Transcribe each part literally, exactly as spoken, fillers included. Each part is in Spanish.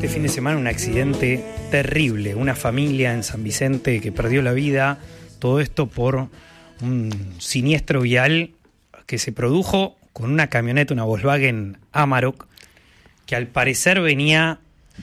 Este fin de semana un accidente terrible, una familia en San Vicente que perdió la vida, todo esto por un siniestro vial que se produjo con una camioneta, una Volkswagen Amarok, que al parecer venía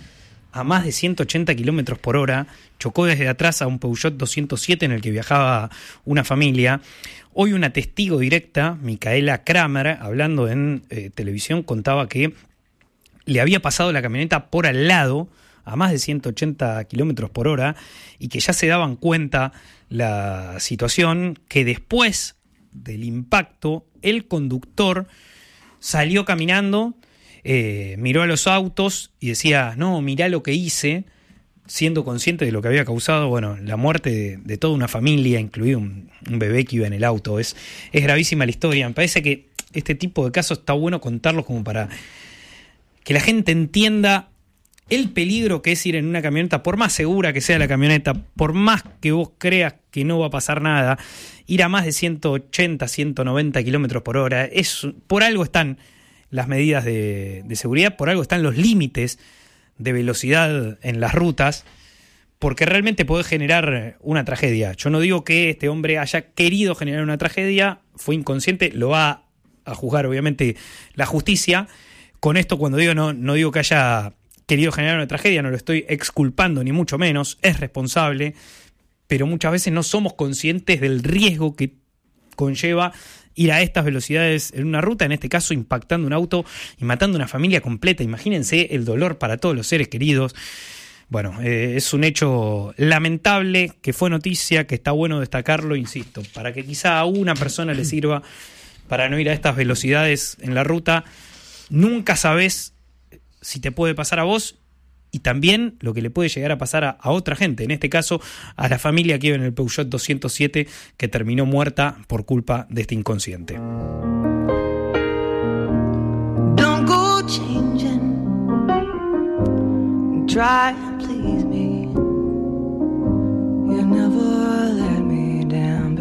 a más de ciento ochenta kilómetros por hora, chocó desde atrás a un Peugeot doscientos siete en el que viajaba una familia. Hoy una testigo directa, Micaela Kramer, hablando en eh, televisión, contaba que le había pasado la camioneta por al lado a más de ciento ochenta kilómetros por hora y que ya se daban cuenta la situación, que después del impacto el conductor salió caminando, eh, miró a los autos y decía, no, mirá lo que hice, siendo consciente de lo que había causado, bueno, la muerte de, de toda una familia, incluido un, un bebé que iba en el auto. Es, es gravísima la historia. Me parece que este tipo de casos está bueno contarlos como para que la gente entienda el peligro que es ir en una camioneta, por más segura que sea la camioneta, por más que vos creas que no va a pasar nada, ir a más de ciento ochenta, ciento noventa kilómetros por hora, es, por algo están las medidas de, de seguridad, por algo están los límites de velocidad en las rutas, porque realmente puede generar una tragedia. Yo no digo que este hombre haya querido generar una tragedia, fue inconsciente, lo va a juzgar obviamente la justicia. Con esto, cuando digo no, no digo que haya querido generar una tragedia, no lo estoy exculpando ni mucho menos, es responsable, pero muchas veces no somos conscientes del riesgo que conlleva ir a estas velocidades en una ruta, en este caso impactando un auto y matando una familia completa. Imagínense el dolor para todos los seres queridos. Bueno, eh, es un hecho lamentable, que fue noticia, que está bueno destacarlo, insisto, para que quizá a una persona le sirva para no ir a estas velocidades en la ruta. Nunca sabés si te puede pasar a vos y también lo que le puede llegar a pasar a, a otra gente, en este caso a la familia que iba en el Peugeot doscientos siete, que terminó muerta por culpa de este inconsciente. Don't go changing, try and please me, you never let me down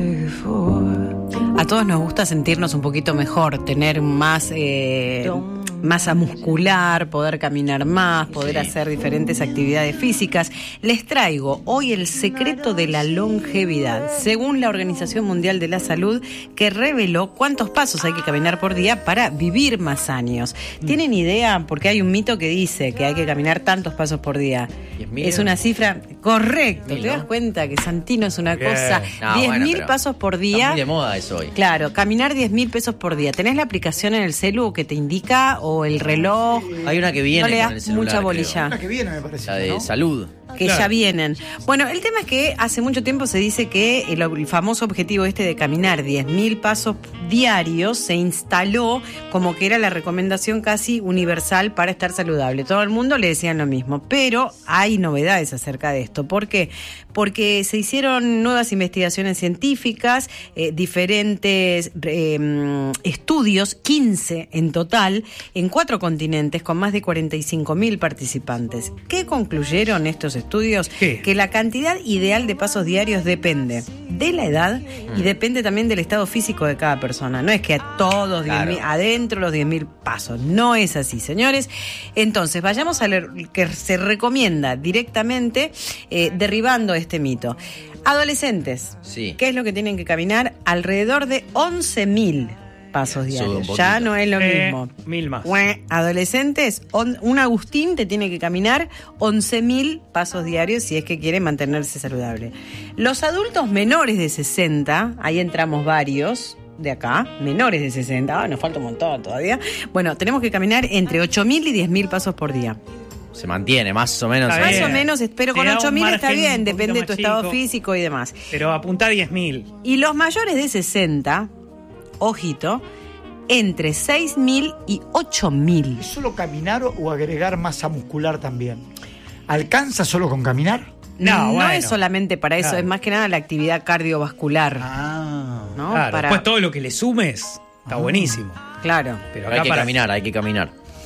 before. A todos nos gusta sentirnos un poquito mejor, tener más eh, masa muscular, poder caminar más, poder sí. hacer diferentes actividades físicas. Les traigo hoy el secreto de la longevidad, según la Organización Mundial de la Salud, que reveló cuántos pasos hay que caminar por día para vivir más años. ¿Tienen idea? Porque hay un mito que dice que hay que caminar tantos pasos por día. Es una cifra correcta. ¿Te das cuenta que Santino es una Bien. cosa? No, diez mil bueno, pasos por día. Está muy de moda eso hoy. Claro, caminar diez mil pesos por día. ¿Tenés la aplicación en el celu que te indica o el reloj? Hay una que viene no le das con el celular, mucha bolilla. Una que viene, me parece. La de ¿no? salud. Que claro. ya vienen. Bueno, el tema es que hace mucho tiempo se dice que el, el famoso objetivo este de caminar diez mil pasos diarios se instaló como que era la recomendación casi universal para estar saludable. Todo el mundo le decían lo mismo, pero hay novedades acerca de esto. ¿Por qué? Porque se hicieron nuevas investigaciones científicas, eh, diferentes eh, estudios, quince en total, en cuatro continentes, con más de cuarenta y cinco mil participantes. ¿Qué concluyeron estos estudios? ¿Qué? Que la cantidad ideal de pasos diarios depende de la edad y depende también del estado físico de cada persona. No es que a todos Claro. diez mil, adentro los diez mil pasos. No es así, señores. Entonces, vayamos a leer que se recomienda directamente, eh, derribando este mito. Adolescentes, Sí. ¿qué es lo que tienen que caminar? Alrededor de once mil pasos Sube un diarios. poquito. Ya no es lo Eh, mismo. mil más. Ue, Adolescentes, on- un Agustín te tiene que caminar once mil pasos diarios si es que quiere mantenerse saludable. Los adultos menores de sesenta, ahí entramos varios de acá, menores de sesenta, ah, nos falta un montón todavía. Bueno, tenemos que caminar entre ocho mil y diez mil pasos por día. Se mantiene más o menos. Está Más bien. o menos, pero Te con da un ocho mil está margen bien, un poquito depende de tu más estado chico. físico y demás. Pero apunta a diez mil. Y los mayores de sesenta, ojito, entre seis mil y ocho mil. ¿Es solo caminar o agregar masa muscular también? ¿Alcanza solo con caminar? No, No, bueno. es solamente para eso, Claro. es más que nada la actividad cardiovascular. Ah. ¿no? Claro, Para, después todo lo que le sumes está Ah. buenísimo. claro. Pero Pero acá hay que para- caminar, hay que caminar.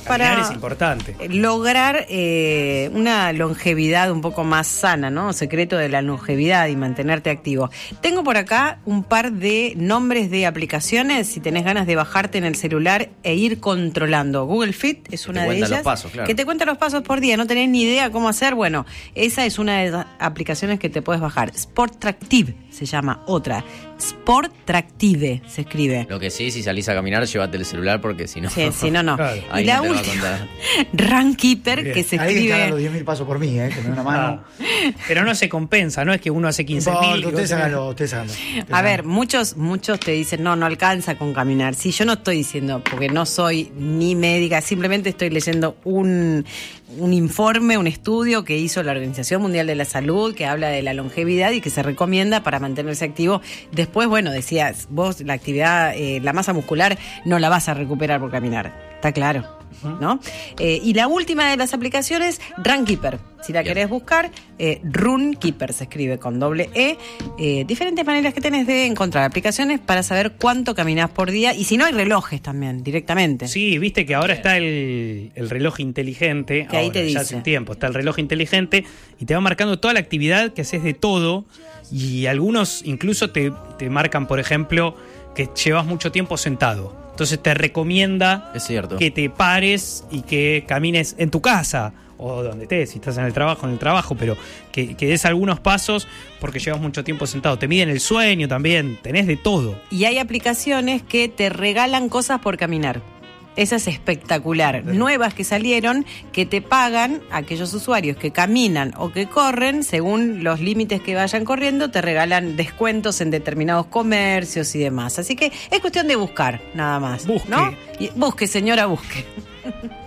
Caminar para es importante. lograr eh, una longevidad un poco más sana, ¿no? Secreto de la longevidad y mantenerte activo. Tengo por acá un par de nombres de aplicaciones, si tenés ganas de bajarte en el celular e ir controlando. Google Fit es Que una te de cuentan ellas. los pasos, claro. Que te cuenta los pasos por día, no tenés ni idea cómo hacer. Bueno, esa es una de las aplicaciones que te puedes bajar. Sport Tractive se llama otra. Sport Tractive se escribe. Lo que sí, si salís a caminar, llévate el celular porque si no... Sí, sí, no, no. Claro. Ahí Y la no te va a última, contar. Runkeeper, Bien. que se Alguien que haga los escribe. diez mil pasos por mí, ¿eh? Que me dé una mano. Ah, pero no se compensa, no es que uno hace No quince importa, mil. ustedes háganlo, ustedes háganlo. Ustedes A ver, háganlo. muchos muchos te dicen, no, no alcanza con caminar. Sí, yo no estoy diciendo, porque no soy ni médica, simplemente estoy leyendo un, un informe, un estudio que hizo la Organización Mundial de la Salud, que habla de la longevidad y que se recomienda para mantenerse activo. Después, bueno, decías, vos la actividad, eh, la masa muscular, no la vas a recuperar por caminar. Está claro, ¿no? Eh, y la última de las aplicaciones, Runkeeper. Si la Bien. querés buscar, eh, Runkeeper se escribe con doble E. Eh, diferentes maneras que tenés de encontrar aplicaciones para saber cuánto caminás por día. Y si no, hay relojes también, directamente. Sí, viste que ahora está el, el reloj inteligente. Que ahí ahora, te ya dice. hace un tiempo está el reloj inteligente y te va marcando toda la actividad que haces de todo. Y algunos incluso te, te marcan, por ejemplo, que llevas mucho tiempo sentado. Entonces te recomienda Es cierto. que te pares y que camines en tu casa o donde estés, si estás en el trabajo, en el trabajo, pero que, que des algunos pasos porque llevas mucho tiempo sentado. Te miden el sueño también, tenés de todo. Y hay aplicaciones que te regalan cosas por caminar. Esa es espectacular. Nuevas que salieron que te pagan aquellos usuarios que caminan o que corren, según los límites que vayan corriendo, te regalan descuentos en determinados comercios y demás. Así que es cuestión de buscar, nada más. Busque. ¿No? Y busque, señora, busque.